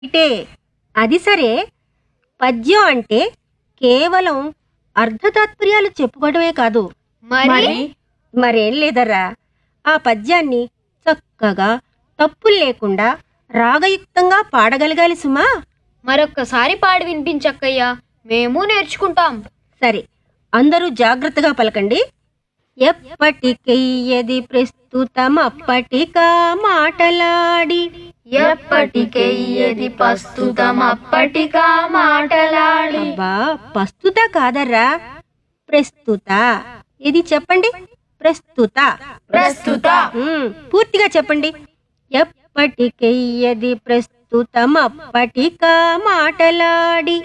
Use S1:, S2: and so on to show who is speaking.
S1: ఇటే అది సరే, పద్యం అంటే కేవలం అర్ధతాత్పర్యాలు చెప్పుకోవడమే కాదు,
S2: మరి
S1: మరేం లేదరా. ఆ పద్యాన్ని చక్కగా తప్పులు లేకుండా రాగయుక్తంగా పాడగలగాలి సుమా.
S2: మరొక్కసారి పాడి వినిపించక్కయ్యా, మేము నేర్చుకుంటాం.
S1: సరే, అందరూ జాగ్రత్తగా పలకండి. ఎప్పటికెయ్యది ప్రస్తుతం అప్పటికా మాటలాడి.
S2: ఎప్పటికెయ్యది ప్రస్తుతం అప్పటికా మాటలాడి.
S1: అబ్బా, ప్రస్తుత కాదర్రా, ప్రస్తుత. ఇది చెప్పండి, ప్రస్తుత.
S2: ప్రస్తుత.
S1: పూర్తిగా చెప్పండి. ఎప్పటికెయ్యది ప్రస్తుతం అప్పటికా మాటలాడి.